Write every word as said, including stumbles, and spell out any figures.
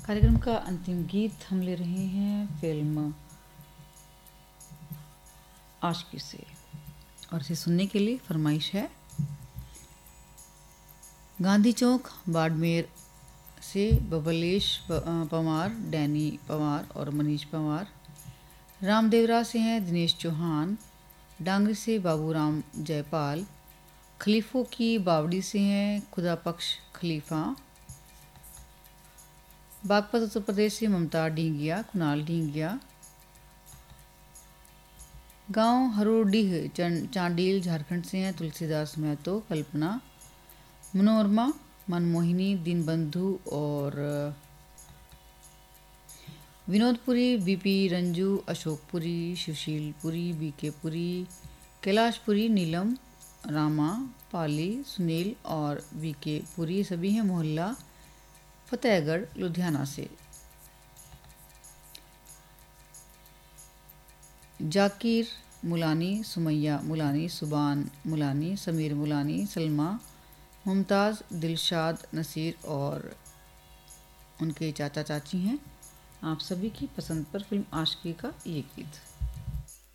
कार्यक्रम का अंतिम गीत हम ले रहे हैं फिल्म आशिकी से, और इसे सुनने के लिए फरमाइश है गांधी चौक बाड़मेर से बबलेश पवार, डैनी पवार और मनीष पवार। रामदेवरा से हैं दिनेश चौहान। डांगरी से बाबूराम जयपाल। खलीफों की बावड़ी से हैं खुदा बख्श खलीफा। बागपत उत्तर प्रदेश से ममता ढींगिया, कुणाल ढींगिया। गांव हरोडीह चांडील झारखंड से हैं तुलसीदास महतो, कल्पना, मनोरमा, मनमोहिनी, दीनबंधु और विनोदपुरी, बीपी रंजू, अशोकपुरी, सुशीलपुरी, बीकेपुरी, कैलाशपुरी, नीलम, रामा, पाली, सुनील और बीके पुरी सभी हैं मोहल्ला फतेहगढ़ लुधियाना से। जाकिर मुलानी, सुमैया मुलानी, सुबान मुलानी, समीर मुलानी, सलमा, मुमताज़, दिलशाद, नसीर और उनके चाचा चाची हैं। आप सभी की पसंद पर फिल्म आशिकी का ये गीत।